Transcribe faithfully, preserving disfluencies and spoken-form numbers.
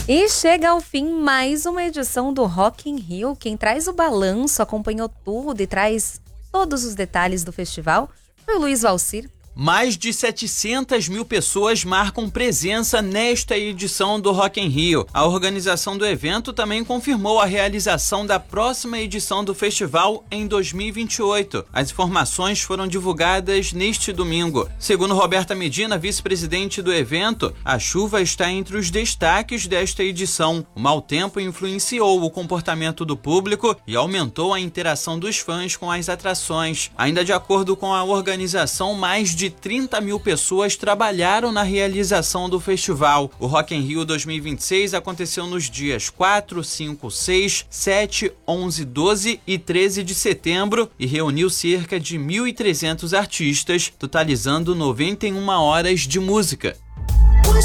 E chega ao fim mais uma edição do Rock in Rio. Quem traz o balanço, acompanhou tudo e traz todos os detalhes do festival foi o Luiz Valcir. Mais de setecentas mil pessoas marcam presença nesta edição do Rock in Rio. A organização do evento também confirmou a realização da próxima edição do festival em dois mil e vinte e oito. As informações foram divulgadas neste domingo. Segundo Roberta Medina, vice-presidente do evento, a chuva está entre os destaques desta edição. O mau tempo influenciou o comportamento do público e aumentou a interação dos fãs com as atrações. Ainda de acordo com a organização, mais de trinta mil pessoas trabalharam na realização do festival. O Rock in Rio dois mil e vinte e seis aconteceu nos dias quatro, cinco, seis, sete, onze, doze e treze de setembro e reuniu cerca de mil e trezentos artistas, totalizando noventa e uma horas de música.